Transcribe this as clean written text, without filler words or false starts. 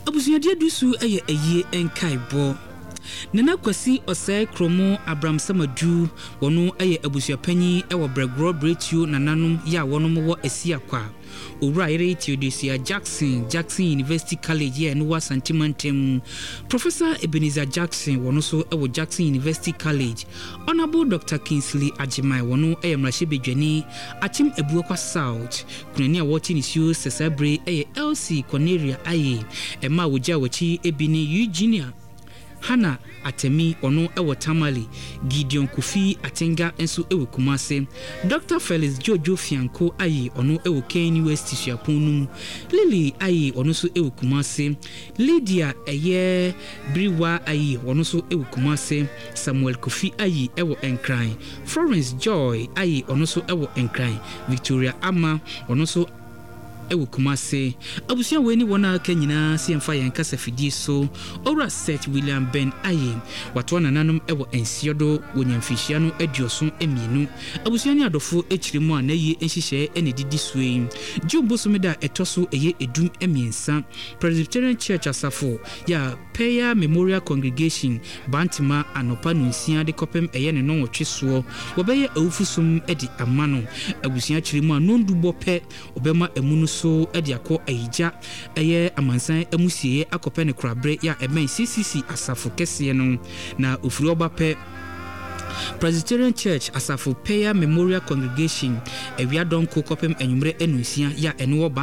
Abusuade dusu eye eye enkaebo. Nana Kwasi Osei Kromo Abraham Samadu wono eye abusuapanyi ewo Bregro Bretu nananum ya wono mo Asiakwa. Owura ire Theodosia Jackson University College ye no Santimantem. Professor Ebenezer Jackson wono so ewo Jackson University College. Honorable Dr. Kingsley Ajimai wono eye mrahye Achim Ebuakwa South. Kunani awoti ni sio sesabre eye LC Cornelia aye. Ema woja wachi ebini Eugenia Hana Atemi ono ewo Tamale Gideon Kofi Atenga enso ewo Kumase Dr. Felix Jojo Fianko ayi ono ewo Ken West Suaponum Lily ayi ono so ewo Kumase Lydia eye Briwa ayi ono so ewo Kumase Samuel Kofi ayi ewo Enkran Florence Joy ayi ono so ewo Enkran Victoria Ama ono so ewo Kumase abusia weni wona kanyina siemfa yanka safidi so ora Seth William Ben aye wato nananum ewo ensiodo wonyamfihia no adioso emienu abusia ni adofo echirimu anaye enhihye enedidi suei Jumbo-someda etoso eye edum emiensa Presbyterian Church asafo ya Peya Memorial Congregation Bantima anopa nunsia de kopem eye ne no wotweso wobeye awufusum edi amano abusia chirimu anondubo pe obema emunu so ediako eija eye amansan emusie akope ne krabre ya emen CCC asafo kese no na ofuri oba pe Presbyterian Church asafo Peya Memorial Congregation ewia donko kopem enwumre enunsia ya enwo